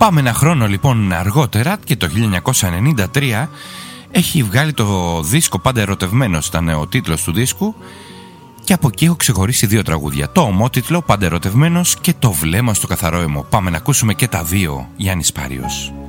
Πάμε ένα χρόνο λοιπόν αργότερα και το 1993 έχει βγάλει το δίσκο «Πάντα ερωτευμένος», ήταν ο τίτλος του δίσκου, και από εκεί έχω ξεχωρίσει δύο τραγούδια, το ομότιτλο «Πάντα ερωτευμένος» και το «Βλέμμα στο καθαρό αιμο». Πάμε να ακούσουμε και τα δύο, Γιάννης Πάριος.